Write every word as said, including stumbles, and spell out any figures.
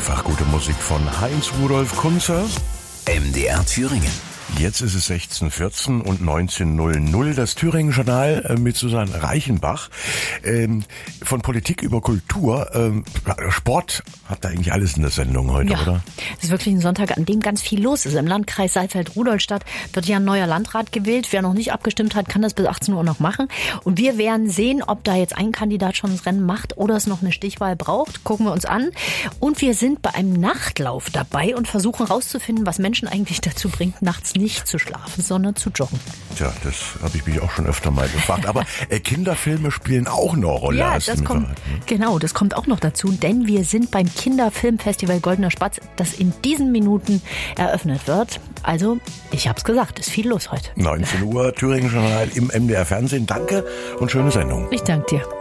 Einfach gute Musik von Heinz Rudolf Kunzer. M D R Thüringen. Jetzt ist es sechzehn Uhr vierzehn und neunzehn Uhr null. Das Thüringen-Journal mit Susanne Reichenbach. Ähm, von Politik über Kultur. Ähm, Sport hat da eigentlich alles in der Sendung heute, ja, oder? Es ist wirklich ein Sonntag, an dem ganz viel los ist. Im Landkreis Salzheit-Rudolstadt wird ja ein neuer Landrat gewählt. Wer noch nicht abgestimmt hat, kann das bis achtzehn Uhr noch machen. Und wir werden sehen, ob da jetzt ein Kandidat schon das Rennen macht oder es noch eine Stichwahl braucht. Gucken wir uns an. Und wir sind bei einem Nachtlauf dabei und versuchen rauszufinden, was Menschen eigentlich dazu bringt, nachts nicht zu schlafen, sondern zu joggen. Tja, das habe ich mich auch schon öfter mal gefragt. Aber äh, Kinderfilme spielen auch eine Rolle. Ja, das kommt, genau, das kommt auch noch dazu. Denn wir sind beim Kinderfilmfestival Goldener Spatz, das in diesen Minuten eröffnet wird. Also, ich habe es gesagt, ist viel los heute. neunzehn Uhr, Thüringen-Journal im M D R Fernsehen. Danke und schöne Sendung. Ich danke dir.